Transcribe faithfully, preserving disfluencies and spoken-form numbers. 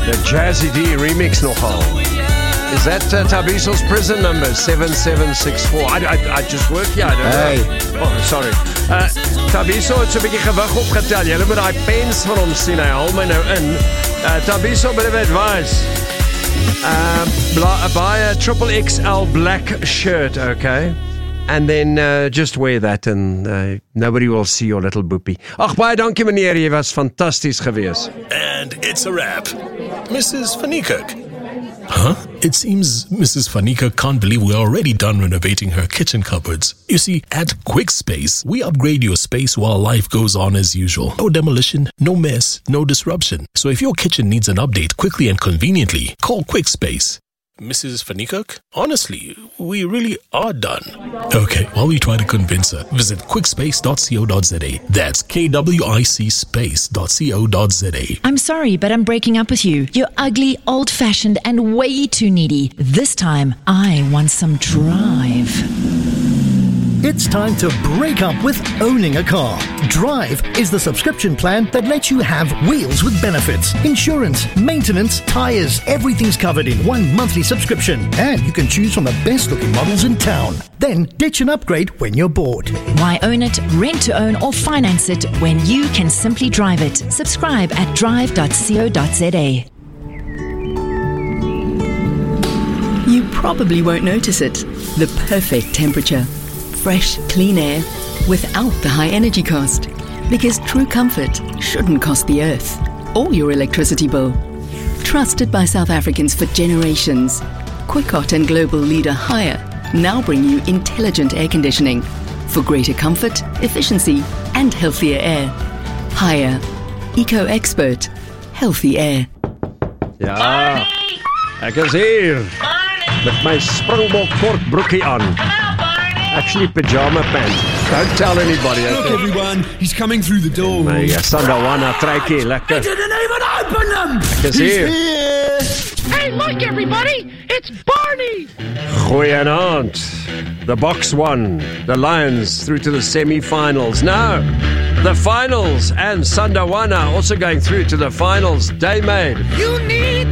The Jazzy D remix nogal. Is that uh, Tabiso's prison number, seven seven six four? I, I, I just work here, I don't Hey. know. Oh, sorry. Uh, Tabiso het so 'n bietjie gewig opgetel. Julle moet daai pens van hom sien, hy haal my nou in. Uh, Tabiso, bit of advice. Uh, bla- buy a triple X L black shirt, okay? And then uh, just wear that and uh, nobody will see your little boopie. Ag, baie dankie meneer, jy was fantasties geweest. And it's a wrap. Missus Van Niekerk. Huh? It seems Missus Van Niekerk can't believe we're already done renovating her kitchen cupboards. You see, at QuickSpace, we upgrade your space while life goes on as usual. No demolition, no mess, no disruption. So if your kitchen needs an update quickly and conveniently, call QuickSpace. Missus Van Niekerk, honestly, we really are done. Okay, while we try to convince her, visit quickspace dot co dot za. That's K W I C space dot co dot za. I'm sorry, but I'm breaking up with you. You're ugly, old-fashioned, and way too needy. This time, I want some drive. It's time to break up with owning a car. Drive is the subscription plan that lets you have wheels with benefits, insurance, maintenance, tires, everything's covered in one monthly subscription. And you can choose from the best looking models in town. Then ditch and upgrade when you're bored. Why own it, rent to own, or finance it when you can simply drive it? Subscribe at drive dot co dot za. You probably won't notice it. The perfect temperature. Fresh, clean air without the high energy cost. Because true comfort shouldn't cost the earth or your electricity bill. Trusted by South Africans for generations, Quickot and global leader Haier now bring you intelligent air conditioning for greater comfort, efficiency and healthier air. Haier, eco-expert, healthy air. Ja, ek is hier met my Springbok kortbroekie aan. Actually, pajama pants. Don't tell anybody. Look, okay? everyone, he's coming through the door. Nee, Sandawana, trekkie, lekker. Didn't even open them. Ek is He's hier. here. Hey, look, everybody! It's Barney! Goeienaand. The box won. The Lions through to the semi-finals. Now, the finals and Sandawana also going through to the finals. Day made. You need